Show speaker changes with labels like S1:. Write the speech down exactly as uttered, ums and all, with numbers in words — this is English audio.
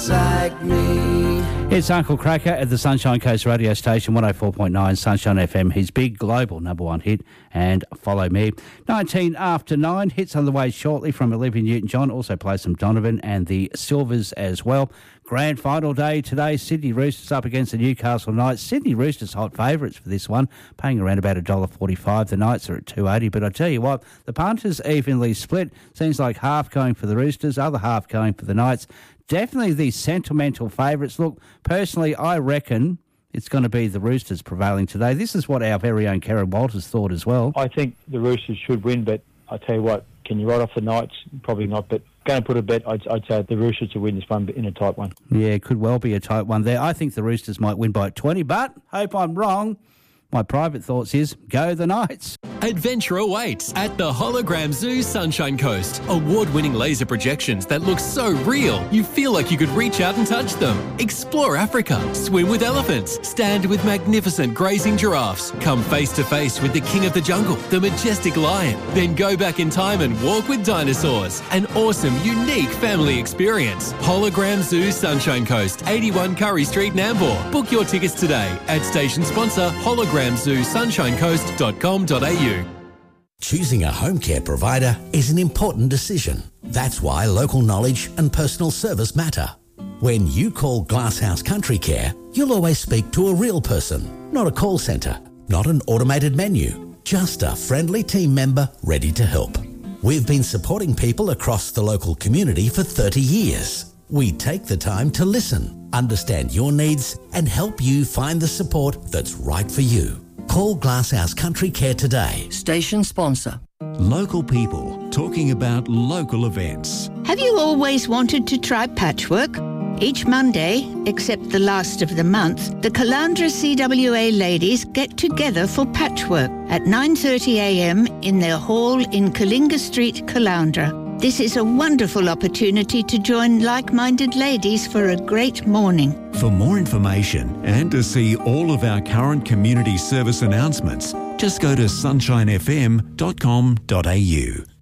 S1: like me.
S2: It's Uncle Cracker at the Sunshine Coast radio station, one oh four point nine Sunshine F M, his big global number one hit, and Follow Me. nineteen after nine, hits on the way shortly from Olivia Newton-John, also play some Donovan and the Silvers as well. Grand final day today, Sydney Roosters up against the Newcastle Knights. Sydney Roosters hot favourites for this one, paying around about one dollar forty-five. The Knights are at two eighty, but I tell you what, the punters evenly split. Seems like half going for the Roosters, other half going for the Knights. Definitely the sentimental favourites. Look, personally, I reckon it's going to be the Roosters prevailing today. This is what our very own Karen Walters thought as well.
S3: I think the Roosters should win, but I tell you what, can you write off the Knights? Probably not, but going to put a bet, I'd, I'd say the Roosters to win this one in a tight one.
S2: Yeah, it could well be a tight one there. I think the Roosters might win by twenty, but hope I'm wrong. My private thoughts is, go the Knights.
S4: Adventure awaits at the Hologram Zoo Sunshine Coast. Award-winning laser projections that look so real, you feel like you could reach out and touch them. Explore Africa, swim with elephants, stand with magnificent grazing giraffes, come face-to-face with the king of the jungle, the majestic lion, then go back in time and walk with dinosaurs. An awesome, unique family experience. Hologram Zoo Sunshine Coast, eighty-one Curry Street, Nambour. Book your tickets today at station sponsor hologram zoo sunshine coast dot com dot a u.
S5: Choosing a home care provider is an important decision. That's why local knowledge and personal service matter. When you call Glasshouse Country Care, you'll always speak to a real person, not a call centre, not an automated menu, just a friendly team member ready to help. We've been supporting people across the local community for thirty years. We take the time to listen, understand your needs, and help you find the support that's right for you. Call Glasshouse Country Care today.
S6: Station sponsor.
S7: Local people talking about local events.
S8: Have you always wanted to try patchwork? Each Monday, except the last of the month, the Caloundra C W A ladies get together for patchwork at nine thirty a m in their hall in Kalinga Street, Caloundra. This is a wonderful opportunity to join like-minded ladies for a great morning.
S7: For more information and to see all of our current community service announcements, just go to sunshine f m dot com dot a u.